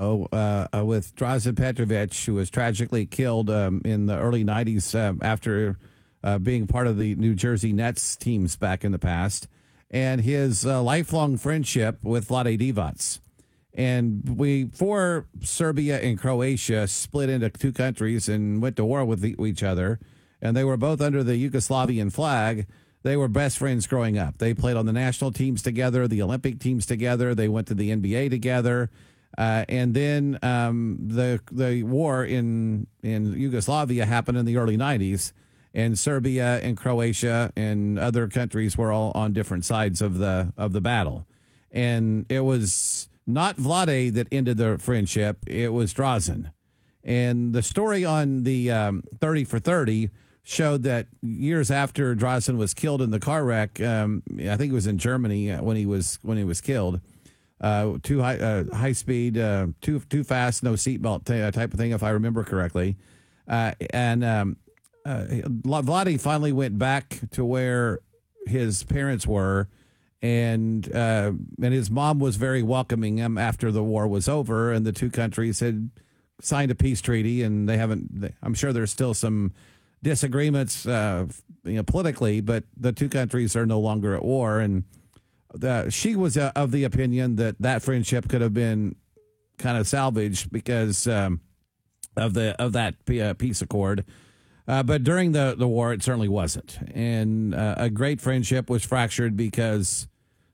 with Drazen Petrovic, who was tragically killed in the early 90s after being part of the New Jersey Nets teams back in the past, and his lifelong friendship with Vlade Divac. And before Serbia and Croatia split into two countries and went to war with each other, and they were both under the Yugoslavian flag, they were best friends growing up. They played on the national teams together, the Olympic teams together. They went to the NBA together. And then the war in Yugoslavia happened in the early 90s, and Serbia and Croatia and other countries were all on different sides of the battle. And it was not Vlade that ended the friendship. It was Drazen. And the story on the 30 for 30 showed that years after Drazen was killed in the car wreck, I think it was in Germany when he was killed, too high speed, too fast, no seatbelt type of thing, if I remember correctly. And Vlade finally went back to where his parents were, and his mom was very welcoming him after the war was over, and the two countries had signed a peace treaty, and they haven't. I'm sure there's still some disagreements, politically, but the two countries are no longer at war. And she was of the opinion that friendship could have been kind of salvaged because of that peace accord. But during the war, it certainly wasn't. And a great friendship was fractured because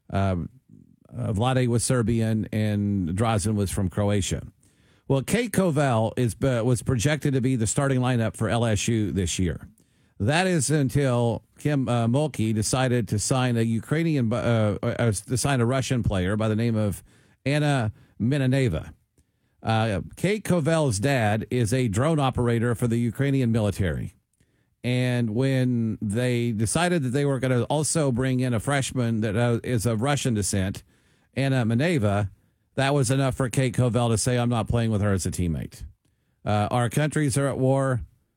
Vlade was Serbian and Drazen was from Croatia. Well, Kate Covell was projected to be the starting lineup for LSU this year. That is until Kim Mulkey decided to sign a Russian player by the name of Anna Minaneva. Kate Covell's dad is a drone operator for the Ukrainian military. And when they decided that they were going to also bring in a freshman that is of Russian descent, Anna Mineva, that was enough for Kate Covell to say, I'm not playing with her as a teammate. Our countries are at war.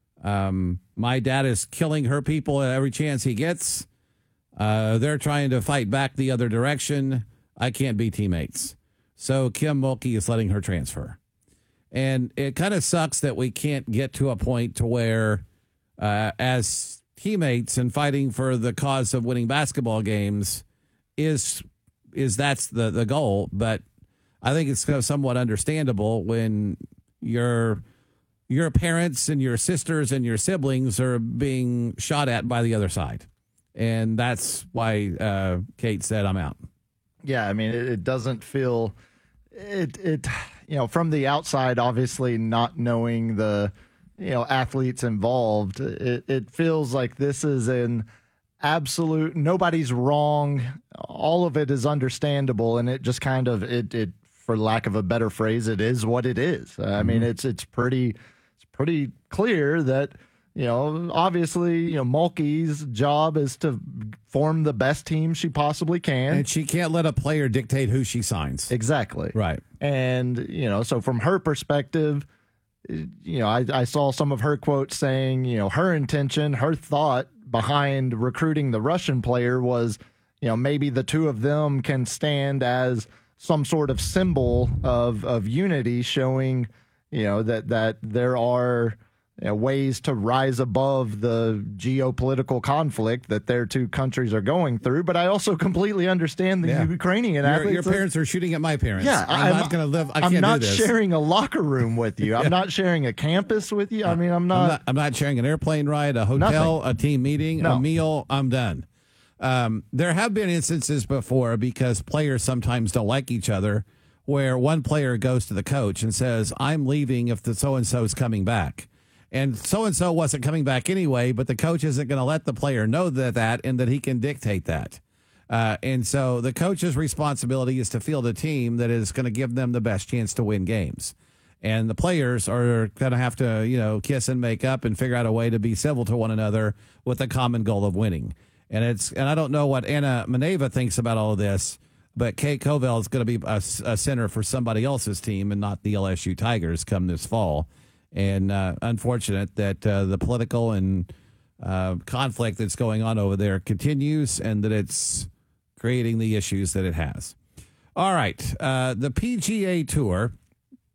My dad is killing her people at every chance he gets. They're trying to fight back the other direction. I can't be teammates. So Kim Mulkey is letting her transfer. And it kind of sucks that we can't get to a point to where as teammates and fighting for the cause of winning basketball games is that's the goal. But I think it's somewhat understandable when your parents and your sisters and your siblings are being shot at by the other side. And that's why Kate said, I'm out. Yeah, I mean, it doesn't feel it from the outside, obviously not knowing the athletes involved, it feels like this is an absolute, nobody's wrong. All of it is understandable, and it just kind of it for lack of a better phrase, it is what it is. I mean, it's pretty clear that obviously Mulkey's job is to form the best team she possibly can, and she can't let a player dictate who she signs. Exactly right. And so from her perspective, I saw some of her quotes saying her intention, her thought behind recruiting the Russian player was maybe the two of them can stand as some sort of symbol of unity, showing that there are ways to rise above the geopolitical conflict that their two countries are going through. But I also completely understand the Ukrainian athletes. Your parents are shooting at my parents. Yeah, I'm not going to live. I'm not sharing a locker room with you. I'm not sharing a campus with you. I mean, I'm not sharing an airplane ride, a hotel, a team meeting, a meal. I'm done. There have been instances before, because players sometimes don't like each other, where one player goes to the coach and says, I'm leaving if the so-and-so is coming back. And so-and-so wasn't coming back anyway, but the coach isn't going to let the player know that and that he can dictate that. And so the coach's responsibility is to field a team that is going to give them the best chance to win games. And the players are going to have to, kiss and make up and figure out a way to be civil to one another with the common goal of winning. And I don't know what Anna Mineva thinks about all of this, but Kate Covell is going to be a center for somebody else's team and not the LSU Tigers come this fall. And unfortunate that the political and conflict that's going on over there continues, and that it's creating the issues that it has. All right. The PGA Tour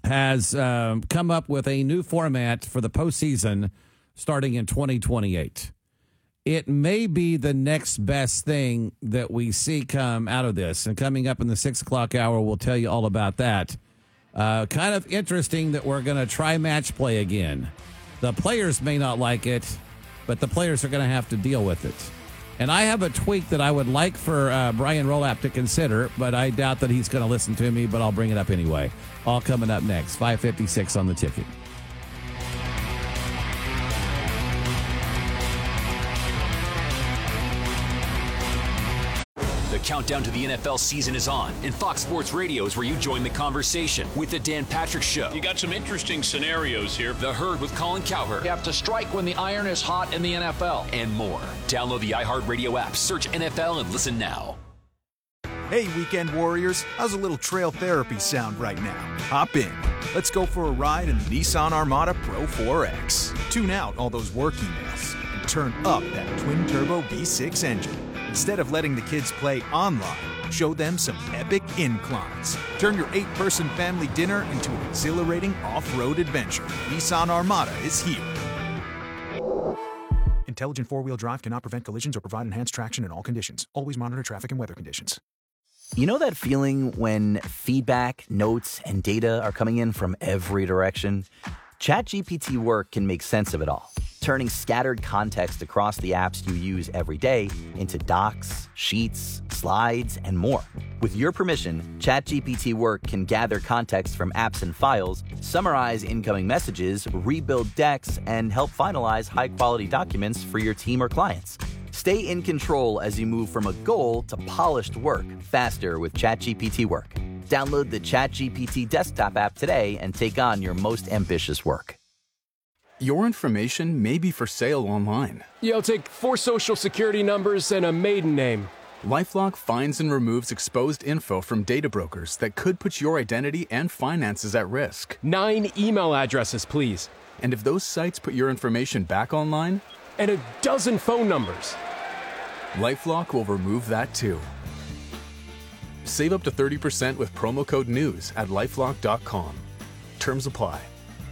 has come up with a new format for the postseason starting in 2028. It may be the next best thing that we see come out of this. And coming up in the 6 o'clock hour, we'll tell you all about that. Kind of interesting that we're going to try match play again. The players may not like it, but the players are going to have to deal with it. And I have a tweak that I would like for Brian Rolapp to consider, but I doubt that he's going to listen to me, but I'll bring it up anyway. All coming up next, 5:56 on the ticket. The countdown to the NFL season is on, and Fox Sports Radio is where you join the conversation with the Dan Patrick Show. You got some interesting scenarios here. The Herd with Colin Cowherd. You have to strike when the iron is hot in the NFL. And more. Download the iHeartRadio app, search NFL, and listen now. Hey, Weekend Warriors, how's a little trail therapy sound right now? Hop in. Let's go for a ride in the Nissan Armada Pro 4X. Tune out all those work emails and turn up that twin-turbo V6 engine. Instead of letting the kids play online, show them some epic inclines. Turn your 8-person family dinner into an exhilarating off-road adventure. Nissan Armada is here. Intelligent four-wheel drive cannot prevent collisions or provide enhanced traction in all conditions. Always monitor traffic and weather conditions. You know that feeling when feedback, notes, and data are coming in from every direction? ChatGPT Work can make sense of it all, turning scattered context across the apps you use every day into docs, sheets, slides, and more. With your permission, ChatGPT Work can gather context from apps and files, summarize incoming messages, rebuild decks, and help finalize high-quality documents for your team or clients. Stay in control as you move from a goal to polished work faster with ChatGPT Work. Download the ChatGPT desktop app today and take on your most ambitious work. Your information may be for sale online. Yeah, I'll take 4 social security numbers and a maiden name. LifeLock finds and removes exposed info from data brokers that could put your identity and finances at risk. 9 email addresses, please. And if those sites put your information back online, and a dozen phone numbers, LifeLock will remove that too. Save up to 30% with promo code NEWS at LifeLock.com. Terms apply.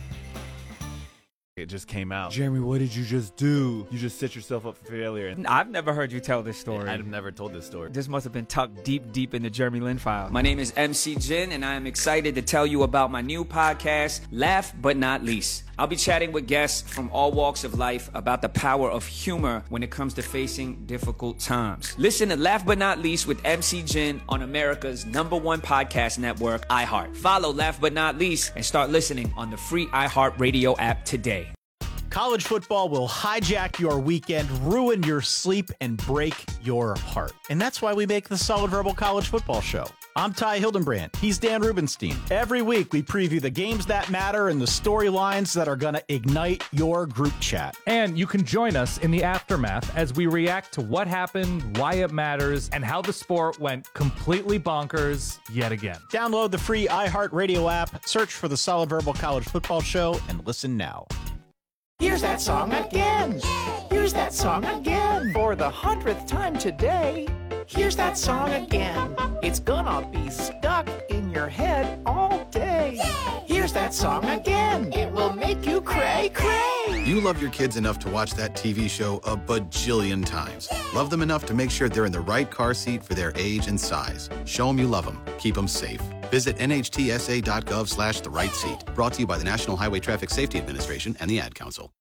It just came out. Jeremy, what did you just do? You just set yourself up for failure. I've never heard you tell this story. I've never told this story. This must have been tucked deep in the Jeremy Lin file. My name is MC Jin, and I am excited to tell you about my new podcast, Laugh But Not Least. I'll be chatting with guests from all walks of life about the power of humor when it comes to facing difficult times. Listen to Laugh But Not Least with MC Jin on America's #1 podcast network, iHeart. Follow Laugh But Not Least and start listening on the free iHeartRadio app today. College football will hijack your weekend, ruin your sleep, and break your heart. And that's why we make the Solid Verbal College Football Show. I'm Ty Hildenbrand. He's Dan Rubenstein. Every week, we preview the games that matter and the storylines that are going to ignite your group chat. And you can join us in the aftermath as we react to what happened, why it matters, and how the sport went completely bonkers yet again. Download the free iHeartRadio app, search for the Solid Verbal College Football Show, and listen now. Here's that song again. Here's that song again. For the 100th time today. Here's that song again. It's gonna be stuck in your head all day. Here's that song again. It will make you cray cray. You love your kids enough to watch that TV show a bajillion times. Love them enough to make sure they're in the right car seat for their age and size. Show them you love them. Keep them safe. Visit nhtsa.gov/the right seat. Brought to you by the National Highway Traffic Safety Administration and the Ad Council.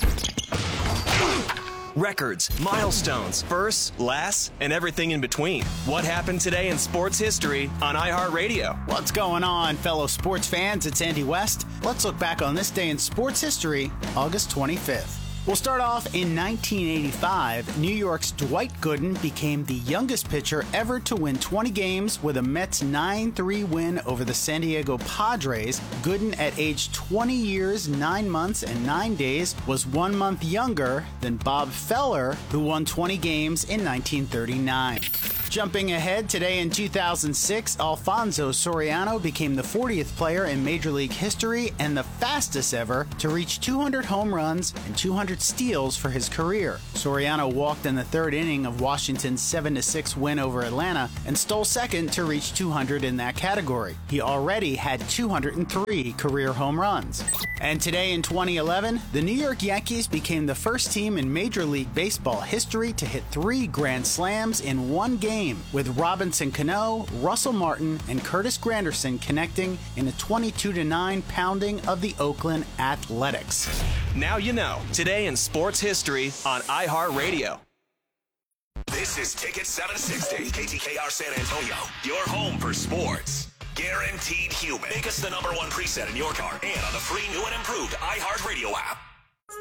Records, milestones, firsts, lasts, and everything in between. What happened today in sports history on iHeartRadio? What's going on, fellow sports fans? It's Andy West. Let's look back on this day in sports history, August 25th. We'll start off in 1985. New York's Dwight Gooden became the youngest pitcher ever to win 20 games with a Mets 9-3 win over the San Diego Padres. Gooden, at age 20 years, 9 months, and 9 days, was 1 month younger than Bob Feller, who won 20 games in 1939. Jumping ahead, today in 2006, Alfonso Soriano became the 40th player in Major League history and the fastest ever to reach 200 home runs and 200 steals for his career. Soriano walked in the third inning of Washington's 7-6 win over Atlanta and stole second to reach 200 in that category. He already had 203 career home runs. And today in 2011, the New York Yankees became the first team in Major League Baseball history to hit 3 grand slams in one game, with Robinson Cano, Russell Martin, and Curtis Granderson connecting in a 22-9 pounding of the Oakland Athletics. Now you know. Today in sports history on iHeartRadio. This is Ticket 760, KTKR San Antonio, your home for sports. Guaranteed human. Make us the #1 preset in your car and on the free new and improved iHeartRadio app.